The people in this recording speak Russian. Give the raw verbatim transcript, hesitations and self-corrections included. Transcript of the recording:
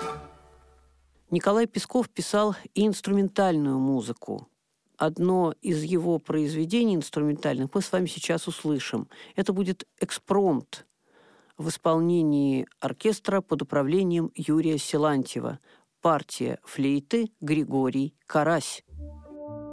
Николай Песков писал и инструментальную музыку. Одно из его произведений инструментальных мы с вами сейчас услышим. Это будет экспромт в исполнении оркестра под управлением Юрия Силантьева. Партия флейты Григорий Карась.